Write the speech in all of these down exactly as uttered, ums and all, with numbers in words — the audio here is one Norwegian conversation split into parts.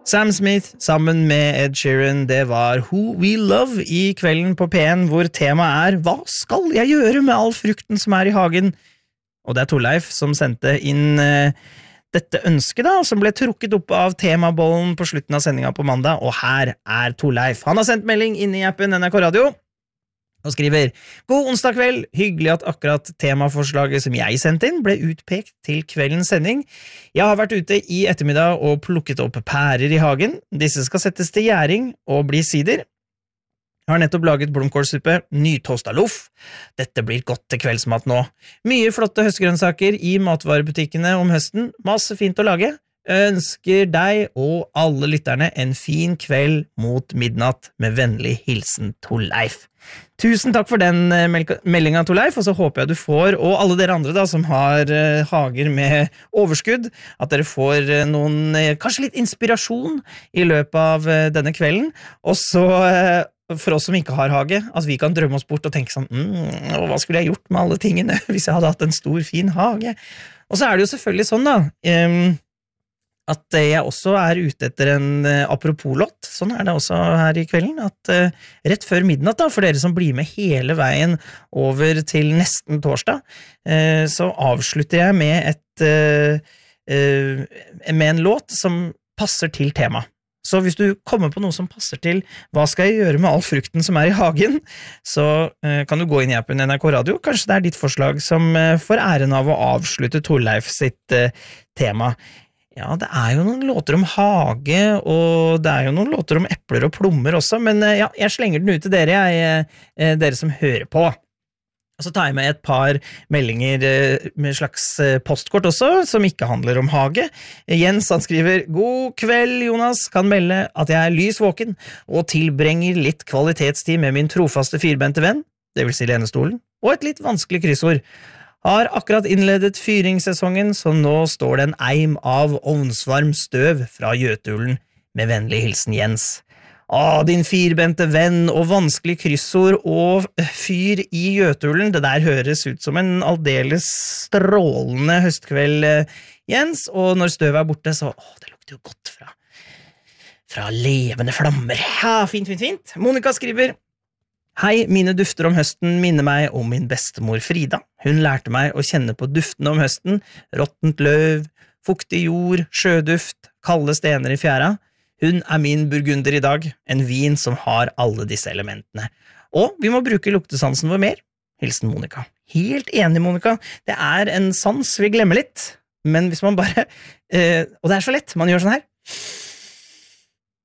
Sam Smith sammen med Ed Sheeran, det var Who We Love i kvelden på P en, hvor temaet er Hva skal jeg gjøre med all frukten som er i hagen? Og det er Torleif som sendte inn uh, dette ønsket da, som ble trukket opp av temabollen på slutten av sendingen på mandag, og her er Torleif. Han har sendt melding inn i appen N R K Radio, og skriver God onsdag kveld, hyggelig at akkurat temaforslaget som jeg sendte inn ble utpekt til kveldens sending. Jeg har vært ute i ettermiddag og plukket opp pærer i hagen. Disse skal settes til gjæring og bli sider. Jeg har nettopp laget blomkålsuppe, nytosta loff. Dette blir godt til kveldsmat nå. Mye flotte høstgrønnsaker i matvarebutikkene om høsten. Masse fint å lage. Ønsker deg og alle lytterne en fin kveld mot midnatt med vennlig hilsen Torleif. Tusen takk for den meldingen, Torleif, og så håper jeg du får, og alle dere andre da, som har uh, hager med overskudd, at dere får uh, noen, uh, kanskje litt inspirasjon i løpet av uh, denne kvelden, og så uh, for oss som ikke har hage, at vi kan drømme oss bort og tenke sånn, mm, hva skulle jeg gjort med alle tingene hvis jeg hadde hatt en stor, fin hage? Og så er det jo selvfølgelig sånn da, um, at jeg også er ute etter en uh, apropos-lott, sånn er det også her i kvelden, at uh, rett før midnatt da, for dere som blir med hele veien over til nesten torsdag, uh, så avslutter jeg med, et, uh, uh, med en låt som passer til tema. Så hvis du kommer på noe som passer til hva skal jeg gjøre med all frukten som er i hagen, så uh, kan du gå inn i appen N R K Radio, kanskje det er ditt forslag som uh, får æren av å avslutte Torleif sitt uh, tema. Ja, det er jo noen låter om hage, og det er jo noen låter om epler og plommer også, men ja, jeg slenger den ut til dere, jeg, dere som hører på. Og så tar jeg med et par meldinger med slags postkort også, som ikke handler om hage. Jens, han skriver, God kveld, Jonas, kan melde at jeg er lys våken, og tilbrenger litt kvalitetstid med min trofaste firbente venn, det vil si lenestolen, og et litt vanskelig kryssord. Har akkurat innledet fyringssesongen, så nå står det en eim av ovnsvarm støv fra Jøtulen, med vennlig hilsen Jens. Å, din firbente venn og vanskelig kryssord og fyr i Jøtulen, det der høres ut som en aldeles strålende høstkveld, Jens, og når støvet er borte, så, å, det lukter jo godt fra, fra levende flammer. Ja, fint, fint, fint. Monika skriver, Hei, mine dufter om høsten minner meg om min bestemor Frida. Hun lærte meg å kjenne på duftene om høsten, råttent løv, fuktig jord, sjøduft, kalde stener i fjæra. Hun er min burgunder i dag, en vin som har alle disse elementene. Og vi må bruke luktesansen vår mer. Hilsen Monika. Helt enig, Monika. Det er en sans vi glemmer litt, men hvis man bare... Eh, og det er så lett, man gjør sånn her.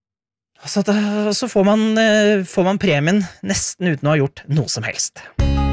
Så, da, så får, man, får man premien nesten uten å ha gjort noe som helst.